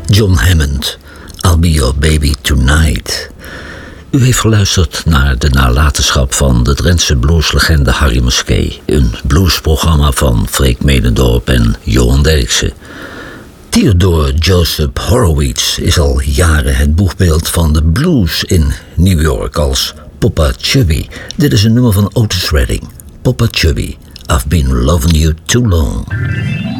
John Hammond, I'll Be Your Baby Tonight. U heeft geluisterd naar de nalatenschap van de Drentse blueslegende Harry Musquet. Een bluesprogramma van Freek Medendorp en Johan Derksen. Theodore Joseph Horowitz is al jaren het boegbeeld van de blues in New York als Papa Chubby. Dit is een nummer van Otis Redding. Papa Chubby, I've been loving you too long.